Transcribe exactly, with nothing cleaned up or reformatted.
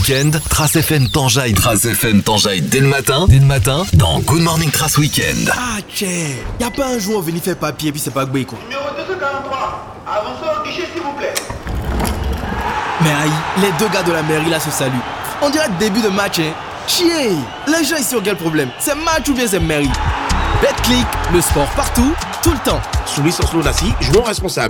Weekend, Trace F M t'enjaille. Trace F M t'enjaille dès le matin. Dès le matin, dans Good Morning Trace Weekend. Ah, tchè, y'a pas un jour venu faire papier puis c'est pas que quoi. Numéro deux cent quarante-trois, avancez au guichet s'il vous plaît. Mais aïe, les deux gars de la mairie là se saluent. On dirait le début de match, hein. Chier, les gens ici ont quel problème? C'est match ou bien c'est mairie? BetClick, le sport partout, tout le temps. Sous licence Lonassi, joueur responsable.